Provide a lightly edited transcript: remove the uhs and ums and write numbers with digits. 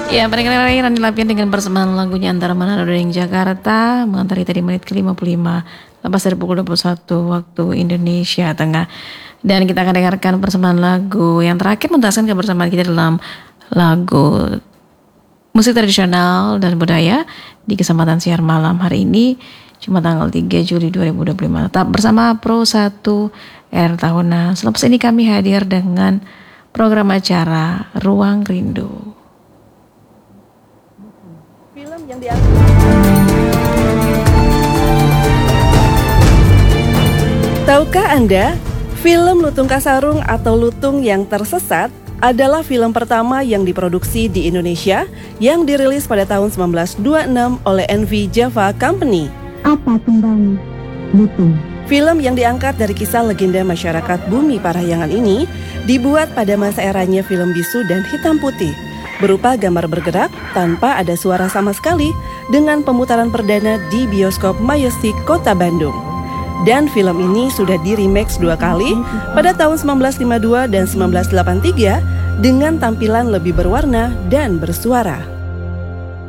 Ya, pada kali ini Randy Lapian dengan persembahan lagunya Antara Manado dan Jakarta mengantar kita di menit ke-55 lepas dari pukul 21 waktu Indonesia Tengah. Dan kita akan dengarkan persembahan lagu yang terakhir menuntaskan kebersamaan kita dalam lagu musik tradisional dan budaya di kesempatan siar malam hari ini cuma tanggal 3 Juli 2025. Tetap bersama Pro 1 R Tahunan. Selepas ini kami hadir dengan program acara Ruang Rindu. Film yang diangkat. Tahukah Anda, film Lutung Kasarung atau Lutung yang Tersesat adalah film pertama yang diproduksi di Indonesia yang dirilis pada tahun 1926 oleh NV Java Company. Apa tumbangnya? Lutung. Film yang diangkat dari kisah legenda masyarakat Bumi Parahyangan ini dibuat pada masa eranya film bisu dan hitam putih, berupa gambar bergerak tanpa ada suara sama sekali dengan pemutaran perdana di bioskop Majestic Kota Bandung. Dan film ini sudah di-remake 2 kali pada tahun 1952 dan 1983 dengan tampilan lebih berwarna dan bersuara.